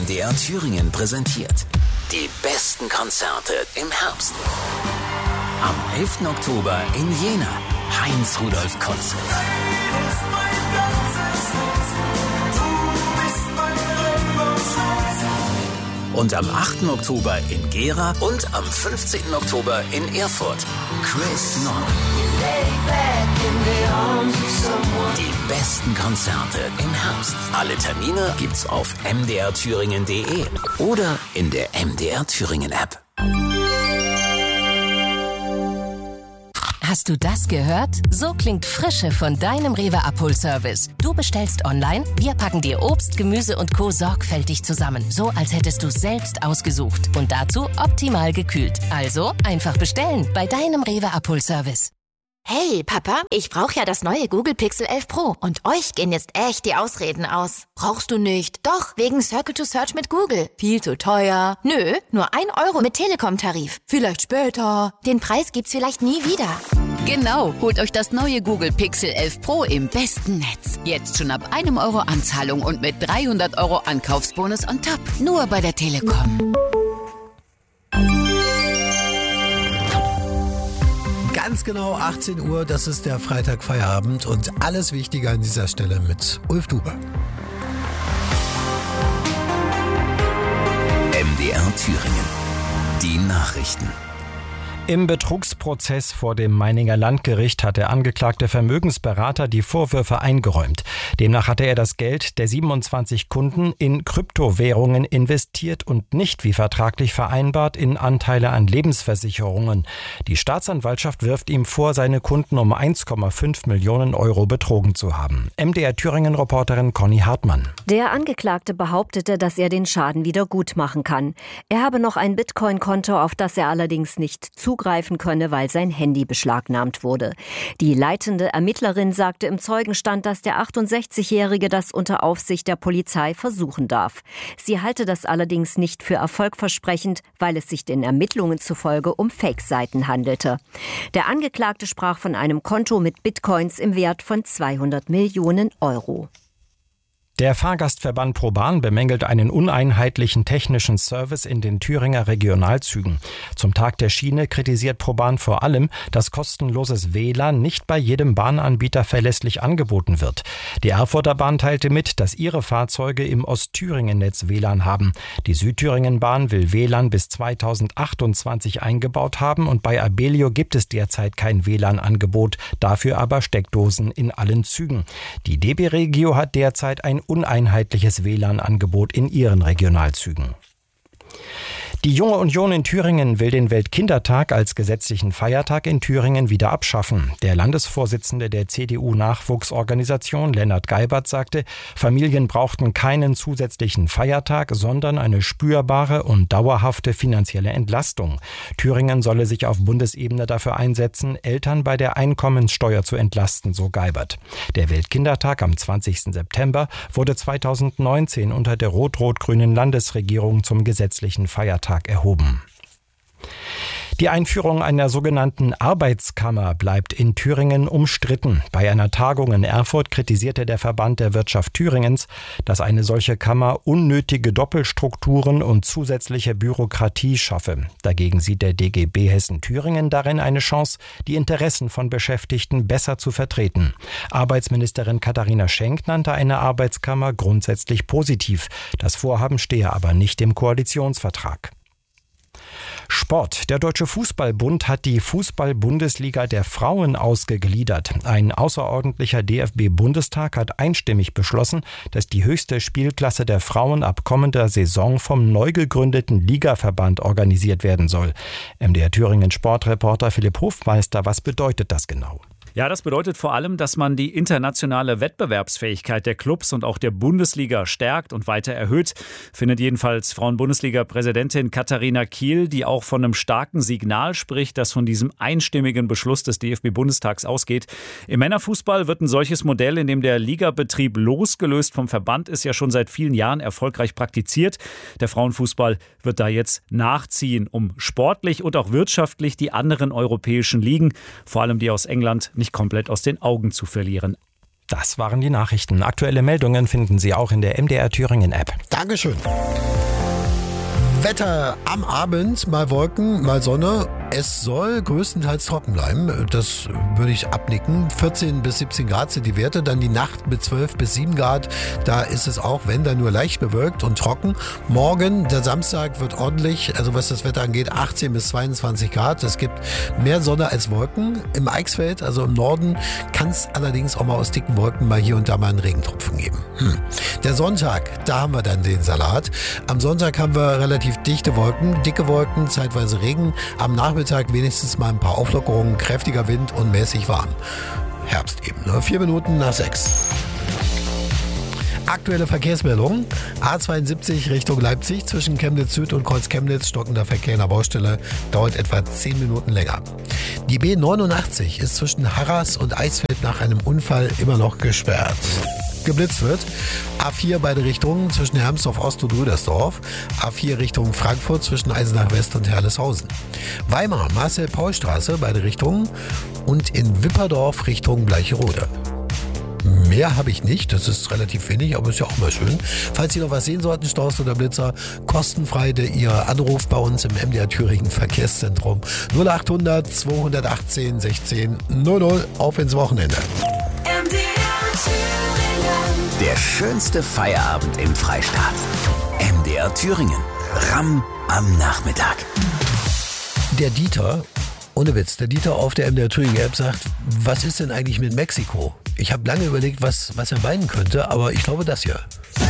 MDR Thüringen präsentiert die besten Konzerte im Herbst. Am 11. Oktober in Jena, Heinz-Rudolf Konzert. Und am 8. Oktober in Gera und am 15. Oktober in Erfurt, Chris Nord. Die besten Konzerte im Herbst. Alle Termine gibt's auf mdrthüringen.de oder in der MDR Thüringen App. Hast du das gehört? So klingt Frische von deinem Rewe Abholservice. Du bestellst online, wir packen dir Obst, Gemüse und Co. sorgfältig zusammen. So, als hättest du selbst ausgesucht. Und dazu optimal gekühlt. Also einfach bestellen bei deinem Rewe Abholservice. Hey, Papa, ich brauche ja das neue Google Pixel 11 Pro und euch gehen jetzt echt die Ausreden aus. Brauchst du nicht? Doch, wegen Circle to Search mit Google. Viel zu teuer. Nö, nur 1 Euro mit Telekom-Tarif. Vielleicht später. Den Preis gibt's vielleicht nie wieder. Genau, holt euch das neue Google Pixel 11 Pro im besten Netz. Jetzt schon ab 1 Euro Anzahlung und mit 300 Euro Ankaufsbonus on top. Nur bei der Telekom. Ganz genau 18 Uhr, das ist der Freitagfeierabend und alles Wichtige an dieser Stelle mit Ulf Duber. MDR Thüringen. Die Nachrichten. Im Betrugsprozess vor dem Meininger Landgericht hat der angeklagte Vermögensberater die Vorwürfe eingeräumt. Demnach hatte er das Geld der 27 Kunden in Kryptowährungen investiert und nicht wie vertraglich vereinbart in Anteile an Lebensversicherungen. Die Staatsanwaltschaft wirft ihm vor, seine Kunden um 1,5 Millionen Euro betrogen zu haben. MDR Thüringen-Reporterin Conny Hartmann. Der Angeklagte behauptete, dass er den Schaden wieder gut machen kann. Er habe noch ein Bitcoin-Konto, auf das er allerdings nicht zugreifen könne, weil sein Handy beschlagnahmt wurde. Die leitende Ermittlerin sagte im Zeugenstand, dass der 68-Jährige das unter Aufsicht der Polizei versuchen darf. Sie halte das allerdings nicht für erfolgversprechend, weil es sich den Ermittlungen zufolge um Fake-Seiten handelte. Der Angeklagte sprach von einem Konto mit Bitcoins im Wert von 200 Millionen Euro. Der Fahrgastverband ProBahn bemängelt einen uneinheitlichen technischen Service in den Thüringer Regionalzügen. Zum Tag der Schiene kritisiert ProBahn vor allem, dass kostenloses WLAN nicht bei jedem Bahnanbieter verlässlich angeboten wird. Die Erfurter Bahn teilte mit, dass ihre Fahrzeuge im Ostthüringen-Netz WLAN haben. Die Südthüringen-Bahn will WLAN bis 2028 eingebaut haben und bei Abellio gibt es derzeit kein WLAN-Angebot, dafür aber Steckdosen in allen Zügen. Die DB Regio hat derzeit ein uneinheitliches WLAN-Angebot in ihren Regionalzügen. Die Junge Union in Thüringen will den Weltkindertag als gesetzlichen Feiertag in Thüringen wieder abschaffen. Der Landesvorsitzende der CDU-Nachwuchsorganisation, Lennart Geibert, sagte, Familien brauchten keinen zusätzlichen Feiertag, sondern eine spürbare und dauerhafte finanzielle Entlastung. Thüringen solle sich auf Bundesebene dafür einsetzen, Eltern bei der Einkommenssteuer zu entlasten, so Geibert. Der Weltkindertag am 20. September wurde 2019 unter der rot-rot-grünen Landesregierung zum gesetzlichen Feiertag erhoben. Die Einführung einer sogenannten Arbeitskammer bleibt in Thüringen umstritten. Bei einer Tagung in Erfurt kritisierte der Verband der Wirtschaft Thüringens, dass eine solche Kammer unnötige Doppelstrukturen und zusätzliche Bürokratie schaffe. Dagegen sieht der DGB Hessen-Thüringen darin eine Chance, die Interessen von Beschäftigten besser zu vertreten. Arbeitsministerin Katharina Schenk nannte eine Arbeitskammer grundsätzlich positiv. Das Vorhaben stehe aber nicht im Koalitionsvertrag. Sport. Der Deutsche Fußballbund hat die Fußball-Bundesliga der Frauen ausgegliedert. Ein außerordentlicher DFB-Bundestag hat einstimmig beschlossen, dass die höchste Spielklasse der Frauen ab kommender Saison vom neu gegründeten Ligaverband organisiert werden soll. MDR Thüringen Sportreporter Philipp Hofmeister, was bedeutet das genau? Ja, das bedeutet vor allem, dass man die internationale Wettbewerbsfähigkeit der Clubs und auch der Bundesliga stärkt und weiter erhöht, findet jedenfalls Frauen-Bundesliga-Präsidentin Katharina Kiel, die auch von einem starken Signal spricht, das von diesem einstimmigen Beschluss des DFB-Bundestags ausgeht. Im Männerfußball wird ein solches Modell, in dem der Ligabetrieb losgelöst vom Verband ist, ja schon seit vielen Jahren erfolgreich praktiziert. Der Frauenfußball wird da jetzt nachziehen, um sportlich und auch wirtschaftlich die anderen europäischen Ligen, vor allem die aus England, nicht komplett aus den Augen zu verlieren. Das waren die Nachrichten. Aktuelle Meldungen finden Sie auch in der MDR Thüringen App. Dankeschön. Wetter am Abend, mal Wolken, mal Sonne. Es soll größtenteils trocken bleiben. Das würde ich abnicken. 14 bis 17 Grad sind die Werte. Dann die Nacht mit 12 bis 7 Grad. Da ist es auch, wenn dann nur leicht bewölkt und trocken. Morgen, der Samstag, wird ordentlich, also was das Wetter angeht, 18 bis 22 Grad. Es gibt mehr Sonne als Wolken. Im Eichsfeld, also im Norden, kann es allerdings auch mal aus dicken Wolken mal hier und da mal einen Regentropfen geben. Der Sonntag, da haben wir dann den Salat. Am Sonntag haben wir relativ dichte Wolken, dicke Wolken, zeitweise Regen. Am Nachmittag wenigstens mal ein paar Auflockerungen, kräftiger Wind und mäßig warm. Herbst eben, ne? 4 Minuten nach 6. Aktuelle Verkehrsmeldung. A72 Richtung Leipzig zwischen Chemnitz Süd und Kreuz Chemnitz. Stockender Verkehr in der Baustelle. Dauert etwa 10 Minuten länger. Die B89 ist zwischen Harras und Eisfeld nach einem Unfall immer noch gesperrt. Geblitzt wird. A4 beide Richtungen zwischen Hermsdorf Ost und Rüdersdorf. A4 Richtung Frankfurt zwischen Eisenach West und Herleshausen. Weimar, Marcel-Paul-Straße beide Richtungen. Und in Wipperdorf Richtung Bleicherode. Mehr habe ich nicht, das ist relativ wenig, aber ist ja auch mal schön. Falls Sie noch was sehen sollten, Staus oder Blitzer, kostenfrei Ihr Anruf bei uns im MDR Thüringen Verkehrszentrum 0800 218 16 00. Auf ins Wochenende. Der schönste Feierabend im Freistaat. MDR Thüringen. Ramm am Nachmittag. Der Dieter, ohne Witz, der Dieter auf der MDR Thüringen App sagt, was ist denn eigentlich mit Mexiko? Ich habe lange überlegt, was er meinen könnte, aber ich glaube das hier.